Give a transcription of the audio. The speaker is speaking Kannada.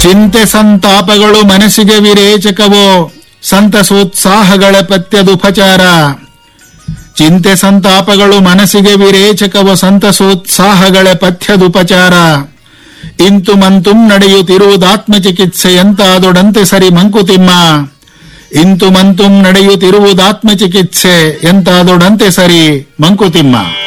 ಚಿಂತೆ ಸಂತಾಪಗಳು ಮನಸ್ಸಿಗೆ ವಿರೇಚಕವೋ, ಸಂತಸೋತ್ಸಾಹಗಳ ಪಥ್ಯದುಪಚಾರ. ಚಿಂತೆ ಸಂತಾಪಗಳು ಮನಸ್ಸಿಗೆ ವಿರೇಚಕವೋ, ಸಂತಸೋತ್ಸಾಹಗಳ ಪಥ್ಯದುಪಚಾರ. ಇಂತು ಮಂತುಂ ನಡೆಯುತ್ತಿರುವುದಾತ್ಮಚಿಕಿತ್ಸೆಯಂತಾದೊಡಂತೆ ಸರಿ ಮಂಕುತಿಮ್ಮ. ಇಂತು ಮಂತುಂ ನಡೆಯುತ್ತಿರುವುದಾತ್ಮಚಿಕಿತ್ಸೆ ಎಂತಾದೊಡಂತೆ ಸರಿ ಮಂಕುತಿಮ್ಮ.